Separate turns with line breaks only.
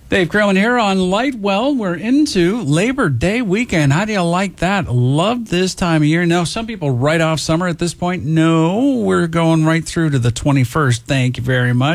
Dave Krellman here on Lightwell. We're into Labor Day weekend. How do you like that? Love this time of year. Now, some people write off summer at this point. No, we're going right through to the 21st. Thank you very much.